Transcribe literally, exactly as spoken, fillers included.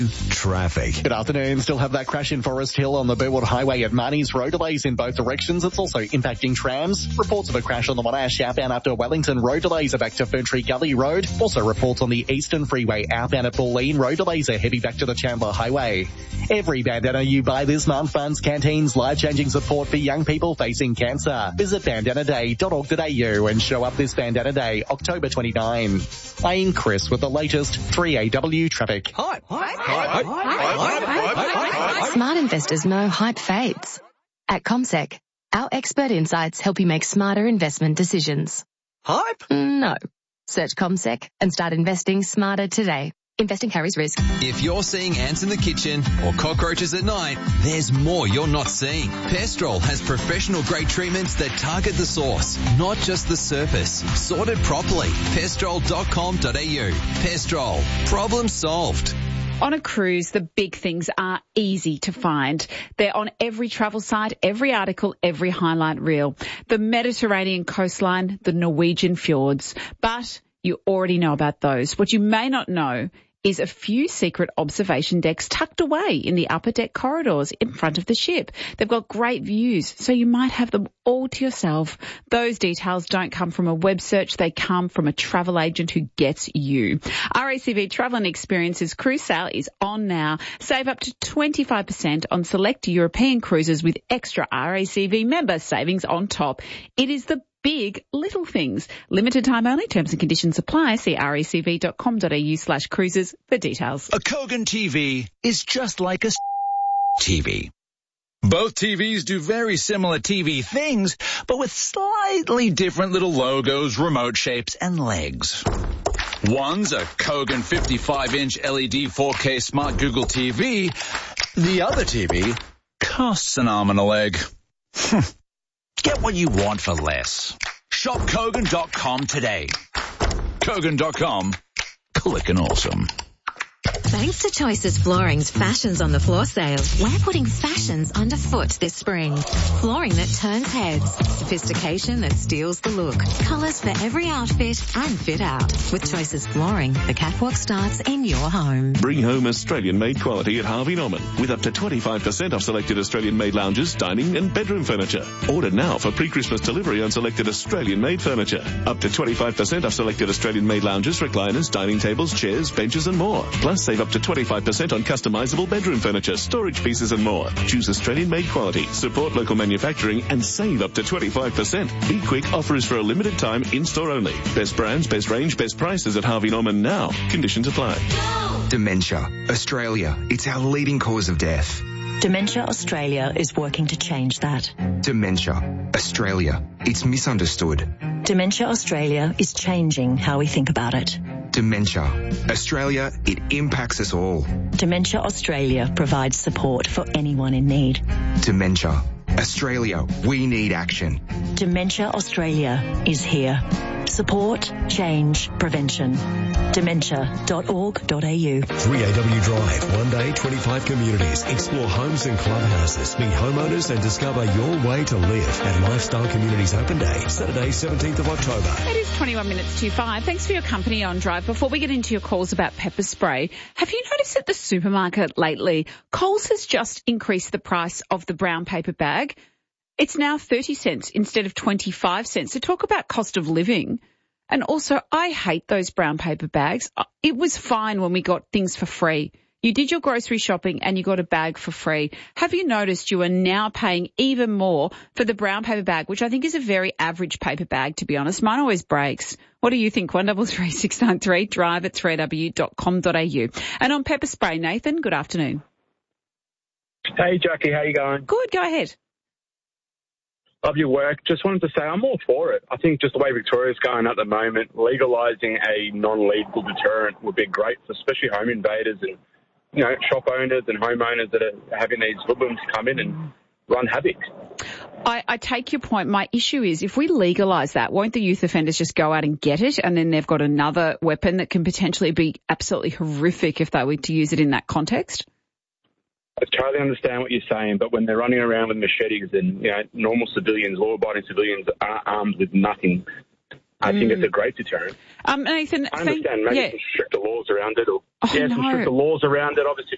Traffic. Good afternoon. Still have that crash in Forest Hill on the Burwood Highway at Marnie's. Road delays in both directions. It's also impacting trams. Reports of a crash on the Monash outbound after Wellington. Road delays are back to Ferntree Gully Road. Also reports on the Eastern Freeway outbound at Bulleen. Road delays are heavy back to the Chandler Highway. Every bandana you buy this month funds Canteen's life-changing support for young people facing cancer. Visit bandana day dot org dot a u and show up this Bandana Day, October twenty-ninth. I'm Chris with the latest three A W traffic. Hype. Hype. Hype. Hype. Hype. Smart investors know hype fades. At CommSec, our expert insights help you make smarter investment decisions. Hype? No. Search CommSec and start investing smarter today. Investing carries risk. If you're seeing ants in the kitchen or cockroaches at night, there's more you're not seeing. Pestrol has professional-grade treatments that target the source, not just the surface. Sorted properly. pestrol dot com dot a u. Pestrol. Problem solved. On a cruise, the big things are easy to find. They're on every travel site, every article, every highlight reel. The Mediterranean coastline, the Norwegian fjords. But you already know about those. What you may not know is a few secret observation decks tucked away in the upper deck corridors in front of the ship. They've got great views, so you might have them all to yourself. Those details don't come from a web search. They come from a travel agent who gets you. R A C V Travel and Experiences cruise sale is on now. Save up to twenty-five percent on select European cruises with extra R A C V member savings on top. It is the big little things. Limited time only. Terms and conditions apply. See r a c v dot com dot a u slash cruises for details. A Kogan T V is just like a T V. Both T Vs do very similar T V things, but with slightly different little logos, remote shapes, and legs. One's a Kogan fifty-five inch L E D four K Smart Google T V. The other T V costs an arm and a leg. Get what you want for less. Shop Kogan dot com today. Kogan dot com. Clickin' awesome. Thanks to Choices Flooring's Fashions on the Floor sale, we're putting fashions underfoot this spring. Flooring that turns heads, sophistication that steals the look, colours for every outfit and fit out. With Choices Flooring, the catwalk starts in your home. Bring home Australian-made quality at Harvey Norman with up to twenty-five percent off selected Australian-made lounges, dining and bedroom furniture. Order now for pre-Christmas delivery on selected Australian-made furniture. Up to twenty-five percent off selected Australian-made lounges, recliners, dining tables, chairs, benches and more. Plus, save up to twenty-five percent on customizable bedroom furniture, storage pieces and more. Choose Australian-made quality, support local manufacturing and save up to twenty-five percent. Be quick, offer is for a limited time, in-store only. Best brands, best range, best prices at Harvey Norman now. Conditions apply. Dementia. Australia. It's our leading cause of death. Dementia Australia is working to change that. Dementia. Australia. It's misunderstood. Dementia Australia is changing how we think about it. Dementia. Australia, it impacts us all. Dementia Australia provides support for anyone in need. Dementia. Australia, we need action. Dementia Australia is here. Support, change, prevention. dementia dot org dot a u. three A W Drive, one day, twenty-five communities. Explore homes and clubhouses. Meet homeowners and discover your way to live at Lifestyle Communities Open Day, Saturday, seventeenth of October. It is twenty-one minutes to five. Thanks for your company on Drive. Before we get into your calls about pepper spray, have you noticed at the supermarket lately, Coles has just increased the price of the brown paper bag? It's now thirty cents instead of twenty-five cents. So talk about cost of living. And also, I hate those brown paper bags. It was fine when we got things for free. You did your grocery shopping and you got a bag for free. Have you noticed you are now paying even more for the brown paper bag, which I think is a very average paper bag, to be honest. Mine always breaks. What do you think? one double three six nine three, drive at three a w dot com dot a u. And on pepper spray, Nathan, good afternoon. Hey, Jackie, how you going? Good, go ahead. Love your work. Just wanted to say I'm all for it. I think just the way Victoria's going at the moment, legalising a non-lethal deterrent would be great, for especially home invaders and, you know, shop owners and homeowners that are having these hoodlums come in and run havoc. I, I take your point. My issue is if we legalise that, won't the youth offenders just go out and get it and then they've got another weapon that can potentially be absolutely horrific if they were to use it in that context? I totally understand what you're saying, but when they're running around with machetes and, you know, normal civilians, law-abiding civilians are armed with nothing, I mm. think it's a great deterrent. Um, Nathan, I understand thank, maybe yeah. some stricter laws around it, or oh, yeah, no. some stricter laws around it. Obviously,